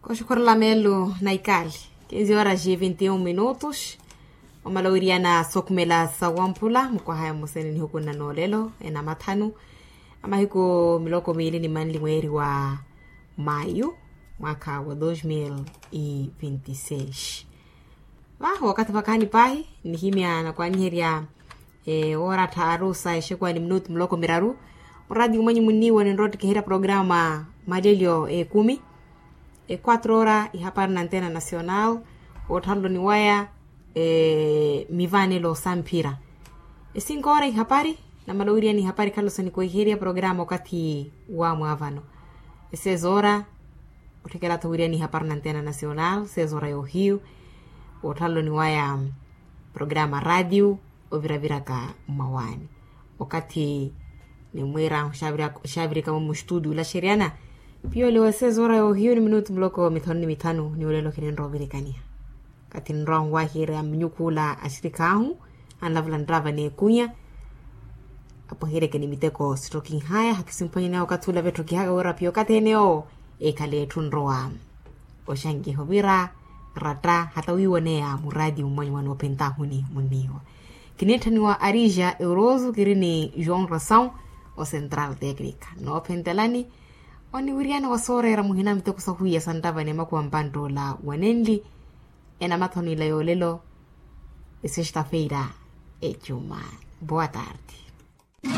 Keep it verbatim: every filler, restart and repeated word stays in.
Koshukuru lamelo na ikali. quinze horas e vinte e um minutos. Omalawiriana sokumela sawampula mkwa haya museni ni huku na nolelo ena matanu. Ama hiko miloko miili ni manli mweri wa mayu mwaka wa dois mil e vinte e seis. Wa wakati pakani pahi ni himia na kwa nyeria e, ora tarusa ishekwa ni minutu mloko miraru. Mradi umanyi muniwa ni nroti kihira programa madelio e kumi. E quatro horas e hapari na antena nacional. Otalo ni waya e, mivane lo sampira. E cinco horas e hapari na malauria ni hapari kalosa ni kuihiria programa wakati wa muavano. E seis horas utikela tuhuria ni hapari na antena nacional. seis horas yo hiu. Otalo ni waya programa radio ovira vira ka mawani. Wakati ni mwera shaviri kama mstudio la shiriana. Pio lewa seis horas yo hiu ni minutu mloko mitano ni mitano ni ulelo kinenro virikania. Kati nrong wahira mnyukula ashirikahu. Anlavula ndrava ni kunya. Apo hire keni miteko stroking haya. Hakisimpanyi nao katula vetro kihaga ura pio kate eneo. Ekale tunroa. Oshangi hovira. Rata hata wiwanea muradi umanyi wanopenta huni muniwa. Kinetani wa Arija Eurozu kirini João Ração o Central Técnica. No pentelani. Oni wiriana wasore era muhina miteko sahuya sandava nema kwa mpando la wanendi. Ena matoni la yolelo. E sexta-feira é Juma. Boa tarde.